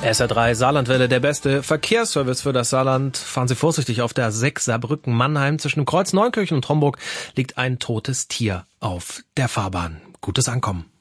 SR3 Saarlandwelle, der beste Verkehrsservice für das Saarland. Fahren Sie vorsichtig auf der 6 Saarbrücken-Mannheim. Zwischen dem Kreuz Neunkirchen und Homburg liegt ein totes Tier auf der Fahrbahn. Gutes Ankommen.